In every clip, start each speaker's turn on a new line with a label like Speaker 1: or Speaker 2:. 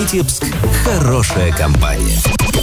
Speaker 1: Витебск – хорошая компания.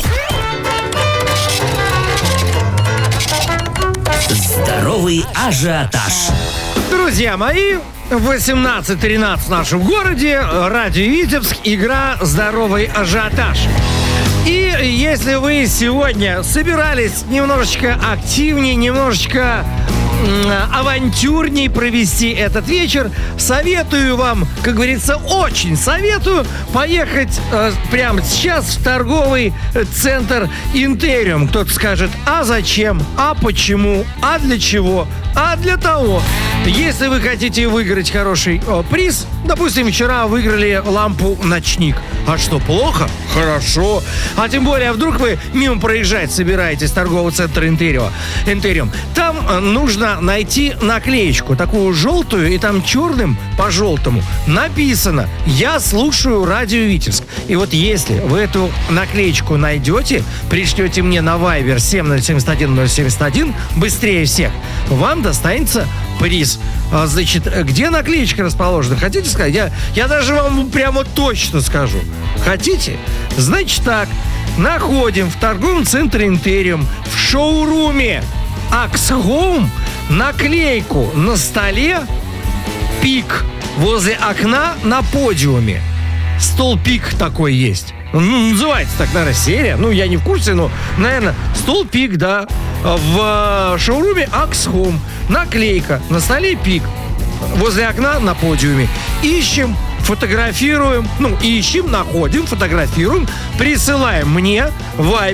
Speaker 1: Здоровый ажиотаж.
Speaker 2: Друзья мои, 18:13 в нашем городе. Радио Витебск. Игра «Здоровый ажиотаж». И если вы сегодня собирались немножечко активнее, немножечко авантюрней провести этот вечер, советую вам, как говорится, очень советую поехать прямо сейчас в торговый центр «Интериум». Кто-то скажет: а зачем? А почему? А для чего? А для того. Если вы хотите выиграть хороший приз, допустим, вчера выиграли лампу «Ночник». А что, плохо? Хорошо. А тем более, вдруг вы мимо проезжать собираетесь в торговый центр «Интериум». Там нужно найти наклеечку, такую желтую, и там черным по желтому написано: «Я слушаю радио Витебск». И вот если вы эту наклеечку найдете, пришлете мне на Viber 7071071, быстрее всех, вам достанется приз. Значит, где наклеечка расположена? Хотите сказать? Я даже вам прямо точно скажу. Хотите? Значит так. Находим в торговом центре «Интериум» в шоуруме Axe Home наклейку на столе «Пик» возле окна на подиуме. Стол «Пик» такой есть. Называется так, наверное, серия. Я не в курсе, но, наверное, стол «Пик», да. В шоуруме Axe Home наклейка на столе «Пик» возле окна на подиуме. Ищем, фотографируем, находим, фотографируем, присылаем мне в